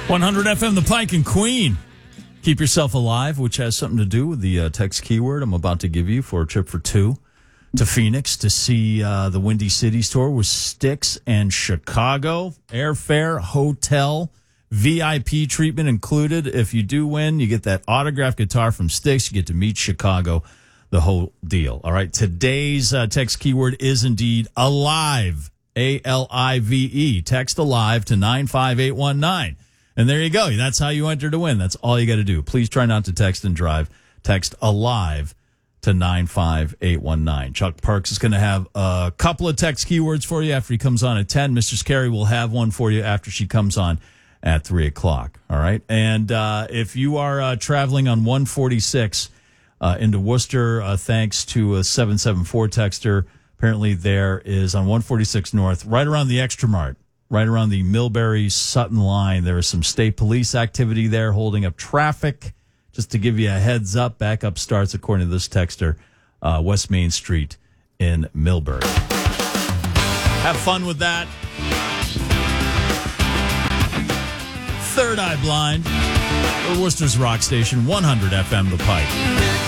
100 FM, The Pike and Queen. Keep yourself alive, which has something to do with the text keyword I'm about to give you for a trip for two to Phoenix to see the Windy City store with Styx and Chicago. Airfare, hotel, VIP treatment included. If you do win, you get that autographed guitar from Styx. You get to meet Chicago, the whole deal. All right, today's text keyword is indeed alive, A-L-I-V-E. Text alive to 95819. And there you go. That's how you enter to win. That's all you got to do. Please try not to text and drive. Text alive to 95819. Chuck Parks is going to have a couple of text keywords for you after he comes on at 10. Mr. Scary will have one for you after she comes on at 3 o'clock. All right. And if you are traveling on 146 into Worcester, thanks to a 774 texter, apparently there is on 146 North, right around the Extra Mart, right around the Millbury-Sutton line. There is some state police activity there holding up traffic. Just to give you a heads up, backup starts, according to this texter, West Main Street in Millbury. Have fun with that. Third Eye Blind, Worcester's Rock Station, 100 FM, The Pike.